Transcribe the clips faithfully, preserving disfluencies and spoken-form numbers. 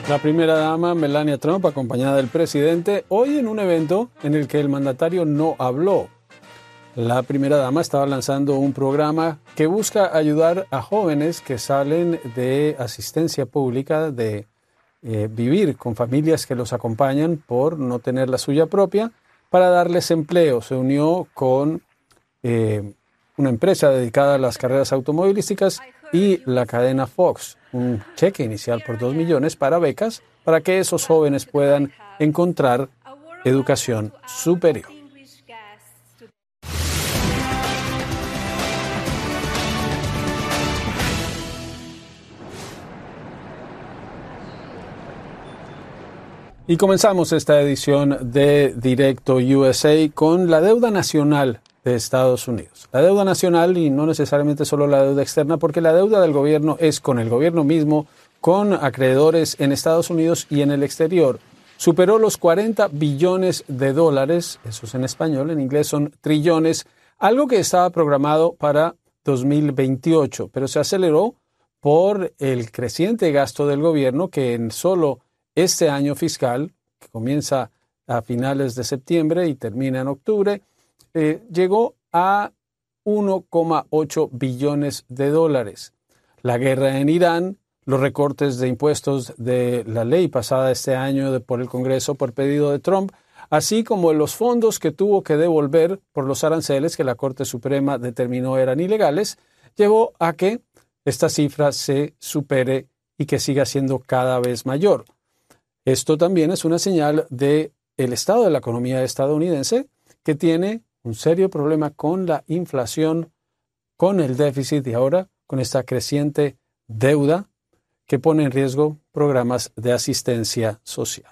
La primera dama, Melania Trump, acompañada del presidente, hoy en un evento en el que el mandatario no habló. La primera dama estaba lanzando un programa que busca ayudar a jóvenes que salen de asistencia pública, de eh, vivir con familias que los acompañan por no tener la suya propia, para darles empleo. Se unió con eh, una empresa dedicada a las carreras automovilísticas y la cadena Fox, un cheque inicial por dos millones para becas para que esos jóvenes puedan encontrar educación superior. Y comenzamos esta edición de Directo U S A con la deuda nacional de Estados Unidos. La deuda nacional, y no necesariamente solo la deuda externa, porque la deuda del gobierno es con el gobierno mismo, con acreedores en Estados Unidos y en el exterior. Superó los cuarenta billones de dólares, eso es en español, en inglés son trillones, algo que estaba programado para dos mil veintiocho, pero se aceleró por el creciente gasto del gobierno que en solo este año fiscal, que comienza a finales de septiembre y termina en octubre, eh, llegó a uno coma ocho billones de dólares. La guerra en Irán, los recortes de impuestos de la ley pasada este año de, por el Congreso por pedido de Trump, así como los fondos que tuvo que devolver por los aranceles que la Corte Suprema determinó eran ilegales, llevó a que esta cifra se supere y que siga siendo cada vez mayor. Esto también es una señal del estado de la economía estadounidense, que tiene un serio problema con la inflación, con el déficit y ahora con esta creciente deuda que pone en riesgo programas de asistencia social.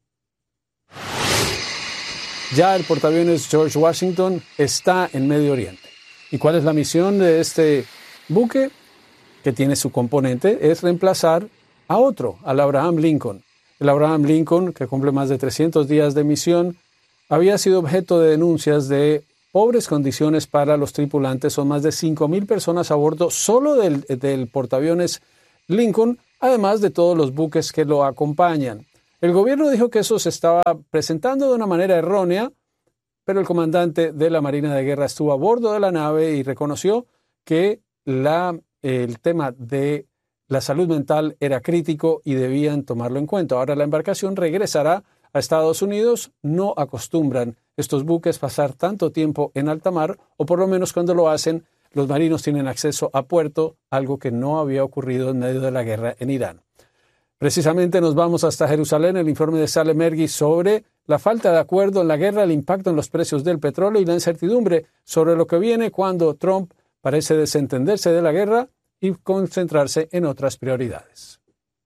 Ya el portaaviones George Washington está en Medio Oriente. ¿Y cuál es la misión de este buque? Que tiene su componente, es reemplazar a otro, al Abraham Lincoln. El Abraham Lincoln, que cumple más de trescientos días de misión, había sido objeto de denuncias de pobres condiciones para los tripulantes. Son más de cinco mil personas a bordo solo del, del portaaviones Lincoln, además de todos los buques que lo acompañan. El gobierno dijo que eso se estaba presentando de una manera errónea, pero el comandante de la Marina de Guerra estuvo a bordo de la nave y reconoció que la, el tema de la salud mental era crítico y debían tomarlo en cuenta. Ahora la embarcación regresará a Estados Unidos. No acostumbran estos buques pasar tanto tiempo en alta mar, o por lo menos cuando lo hacen, los marinos tienen acceso a puerto, algo que no había ocurrido en medio de la guerra en Irán. Precisamente nos vamos hasta Jerusalén, el informe de Saleh Mergui sobre la falta de acuerdo en la guerra, el impacto en los precios del petróleo y la incertidumbre sobre lo que viene cuando Trump parece desentenderse de la guerra y concentrarse en otras prioridades.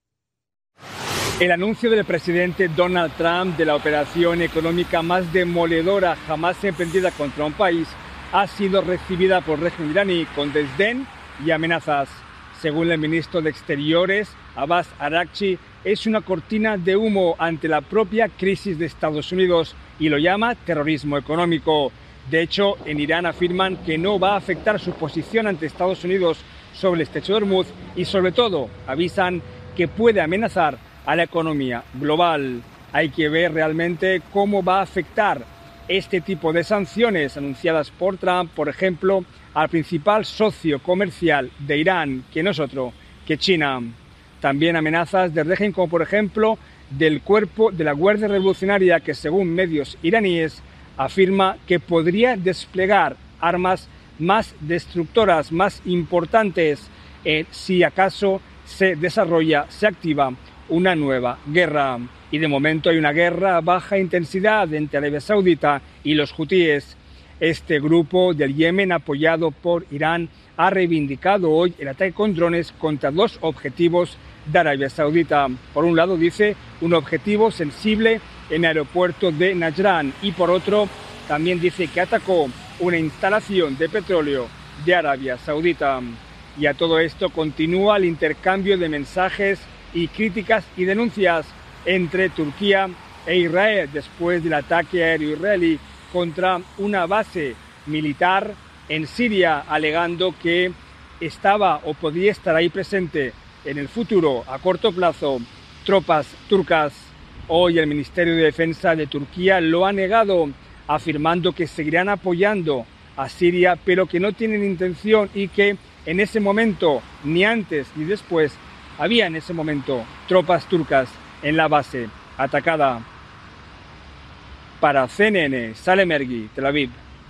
El anuncio del presidente Donald Trump de la operación económica más demoledora jamás emprendida contra un país ha sido recibida por el régimen iraní con desdén y amenazas. Según el ministro de Exteriores, Abbas Araghchi, es una cortina de humo ante la propia crisis de Estados Unidos y lo llama terrorismo económico. De hecho, en Irán afirman que no va a afectar su posición ante Estados Unidos sobre el estrecho de Hormuz y, sobre todo, avisan que puede amenazar a la economía global. Hay que ver realmente cómo va a afectar este tipo de sanciones anunciadas por Trump, por ejemplo, al principal socio comercial de Irán, que no es otro que China. También amenazas del régimen como, por ejemplo, del cuerpo de la Guardia Revolucionaria, que según medios iraníes afirma que podría desplegar armas más destructoras, más importantes, eh, si acaso se desarrolla, se activa una nueva guerra. Y de momento hay una guerra a baja intensidad entre Arabia Saudita y los hutíes. Este grupo del Yemen, apoyado por Irán, ha reivindicado hoy el ataque con drones contra dos objetivos de Arabia Saudita. Por un lado, dice, un objetivo sensible en el aeropuerto de Najran, y por otro, también dice que atacó una instalación de petróleo de Arabia Saudita. Y a todo esto continúa el intercambio de mensajes y críticas y denuncias entre Turquía e Israel después del ataque aéreo israelí contra una base militar en Siria, alegando que estaba o podía estar ahí presente en el futuro, a corto plazo, tropas turcas. Hoy el Ministerio de Defensa de Turquía lo ha negado, afirmando que seguirán apoyando a Siria, pero que no tienen intención y que en ese momento, ni antes ni después, había en ese momento tropas turcas en la base atacada. Para C N N, Salem Ergi, Tel Aviv.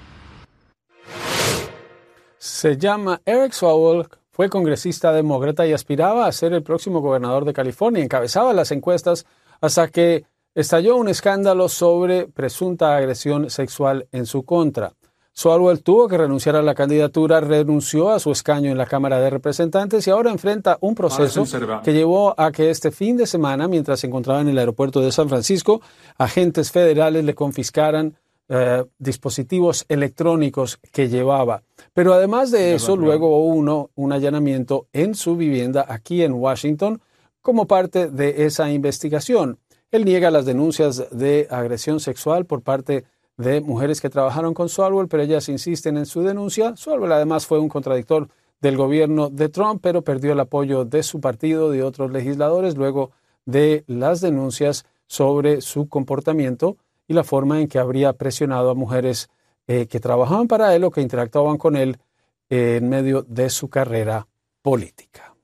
Se llama Eric Swalwell, fue congresista demócrata y aspiraba a ser el próximo gobernador de California. Encabezaba las encuestas hasta que estalló un escándalo sobre presunta agresión sexual en su contra. Swalwell tuvo que renunciar a la candidatura, renunció a su escaño en la Cámara de Representantes y ahora enfrenta un proceso que llevó a que este fin de semana, mientras se encontraba en el aeropuerto de San Francisco, agentes federales le confiscaran eh, dispositivos electrónicos que llevaba. Pero además de eso, luego hubo uno, un allanamiento en su vivienda aquí en Washington como parte de esa investigación. Él niega las denuncias de agresión sexual por parte de mujeres que trabajaron con Swalwell, pero ellas insisten en su denuncia. Swalwell además fue un contradictor del gobierno de Trump, pero perdió el apoyo de su partido, de otros legisladores, luego de las denuncias sobre su comportamiento y la forma en que habría presionado a mujeres eh, que trabajaban para él o que interactuaban con él eh, en medio de su carrera política.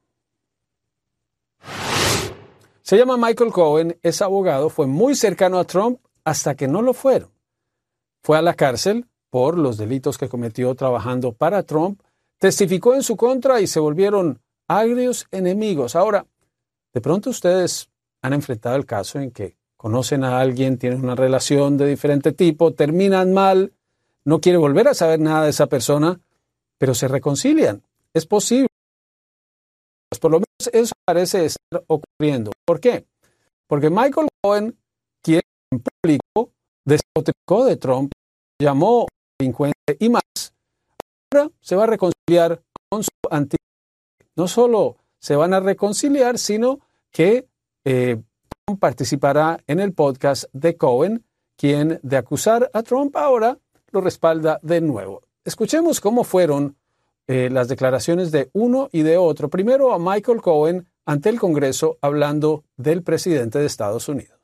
Se llama Michael Cohen, es abogado, fue muy cercano a Trump hasta que no lo fueron. Fue a la cárcel por los delitos que cometió trabajando para Trump, testificó en su contra y se volvieron agrios enemigos. Ahora, de pronto ustedes han enfrentado el caso en que conocen a alguien, tienen una relación de diferente tipo, terminan mal, no quiere volver a saber nada de esa persona, pero se reconcilian. Es posible. Por lo menos eso parece estar ocurriendo. ¿Por qué? Porque Michael Cohen, quien en público despotricó de Trump, llamó delincuente y más, ahora se va a reconciliar con su antiguo. No solo se van a reconciliar, sino que eh, Trump participará en el podcast de Cohen, quien de acusar a Trump ahora lo respalda de nuevo. Escuchemos cómo fueron eh, las declaraciones de uno y de otro. Primero a Michael Cohen ante el Congreso hablando del presidente de Estados Unidos.